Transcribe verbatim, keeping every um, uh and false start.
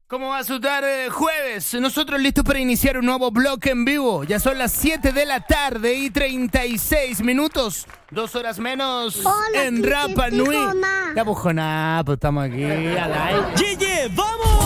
¿Cómo va a su tarde? Jueves, nosotros listos para iniciar un nuevo bloque en vivo. Ya son las siete de la tarde y treinta y seis minutos. Dos horas menos. Hola, en Kike, Rapa estoy Nui. Jona. Ya pues, Joná, pues estamos aquí al aire. ¡Ye, ye! ¡Vamos!